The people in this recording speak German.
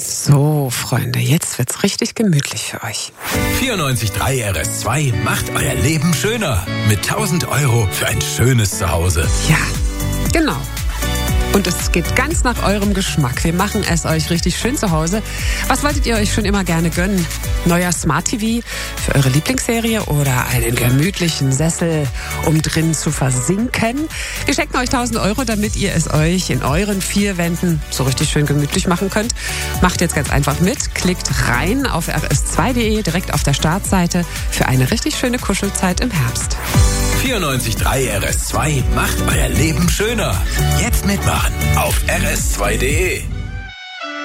So, Freunde, jetzt wird's richtig gemütlich für euch. 94.3 RS2 macht euer Leben schöner. Mit 1.000 € für ein schönes Zuhause. Ja, genau. Und es geht ganz nach eurem Geschmack. Wir machen es euch richtig schön zu Hause. Was wolltet ihr euch schon immer gerne gönnen? Neuer Smart TV für eure Lieblingsserie oder einen gemütlichen Sessel, um drin zu versinken? Wir schenken euch 1.000 €, damit ihr es euch in euren 4 Wänden so richtig schön gemütlich machen könnt. Macht jetzt ganz einfach mit. Klickt rein auf rs2.de, direkt auf der Startseite, für eine richtig schöne Kuschelzeit im Herbst. 94.3 RS2 macht euer Leben schöner. Jetzt mitmachen auf rs2.de.